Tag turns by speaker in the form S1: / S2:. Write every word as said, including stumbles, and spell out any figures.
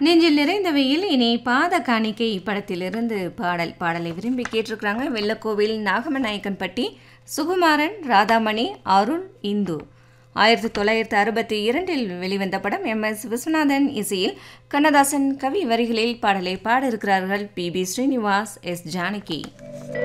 S1: நெஞ்சில் நிறைந்த வெயில் இனி பாத காணிக்கை படத்திலிருந்து பாடல் பாடலை விரும்பி கேட்டிருக்கிறாங்க. வெள்ளக்கோவில் நாகமநாயக்கன்பட்டி சுகுமாரன் ராதாமணி அருண் இந்து. ஆயிரத்தி தொள்ளாயிரத்தி அறுபத்தி இரண்டில் வெளிவந்த படம். எம் எஸ் விஸ்வநாதன் இசையில் கண்ணதாசன் கவி வரிகளில் பாடலை பாட இருக்கிறார்கள் B B Srinivas, S Janaki.